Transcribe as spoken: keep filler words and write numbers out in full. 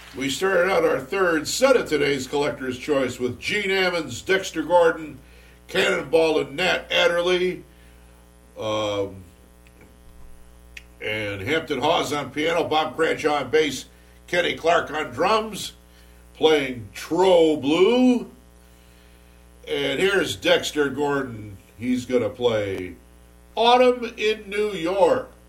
We started out our third set of today's Collector's Choice with Gene Ammons, Dexter Gordon, Cannonball and Nat Adderley, um, and Hampton Hawes on piano, Bob Cranshaw on bass, Kenny Clark on drums, playing Tro Blue. And here's Dexter Gordon. He's going to play Autumn in New York.